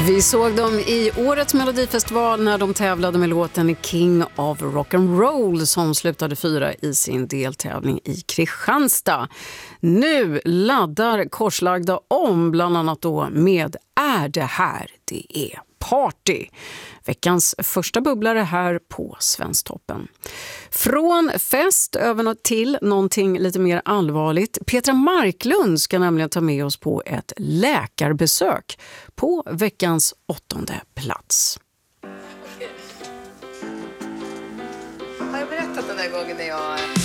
Vi såg dem i årets Melodifestival när de tävlade med låten King of Rock'n'Roll som slutade 4 i sin deltävling i Kristianstad. Nu laddar Korslagda om, bland annat då med Är det här det är party. Veckans första bubblare här på Svensktoppen. Från fest över till någonting lite mer allvarligt. Petra Marklund ska nämligen ta med oss på ett läkarbesök på veckans 8:e plats. Har jag berättat den där gången när jag